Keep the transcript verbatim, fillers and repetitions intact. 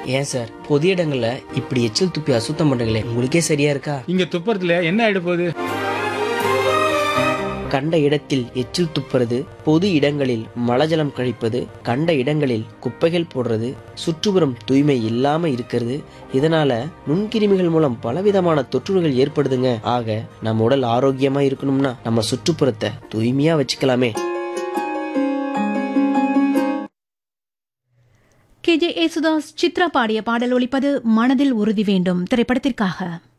ஏன் சார், பொது இடங்கள்ல இப்படி எச்சில் துப்பி அசுத்தம் பண்றீங்களே, உங்களுக்கே சரியா இருக்கா? இங்க துப்புறதுல என்ன ஆயிட போகுது? கண்ட இடத்தில் எச்சில் துப்புறது, பொது இடங்களில் மலஜலம் கழிப்பது, கண்ட இடங்களில் குப்பைகள் போடுறது, சுற்றுப்புறம் தூய்மை இல்லாம இருக்கிறது, இதனால நுண்கிருமிகள் மூலம் பலவிதமான தொற்றுகள் ஏற்படுதுங்க. ஆக நம்ம உடல் ஆரோக்கியமா இருக்கணும்னா நம்ம சுற்றுப்புறத்தை தூய்மையா வச்சுக்கலாமே. கே ஜே ஏசுதாஸ் சித்ரா பாடிய பாடல் ஒலிப்பது மனதில் உறுதி வேண்டும் திரைப்படத்திற்காக.